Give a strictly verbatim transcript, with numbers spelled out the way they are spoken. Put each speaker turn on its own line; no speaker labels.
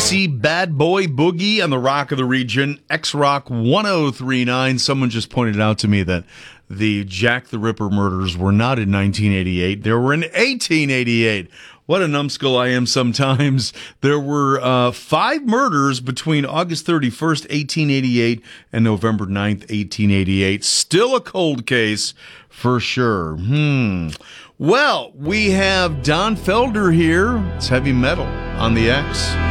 C Bad Boy Boogie on the Rock of the Region, X-Rock ten thirty-nine. Someone just pointed out to me that the Jack the Ripper murders were not in nineteen eighty-eight. They were in eighteen eighty-eight. What a numbskull I am sometimes. There were uh, five murders between August thirty-first, eighteen eighty-eight and November ninth, eighteen eighty-eight. Still a cold case for sure. Hmm. Well, we have Don Felder here. It's Heavy Metal on the X.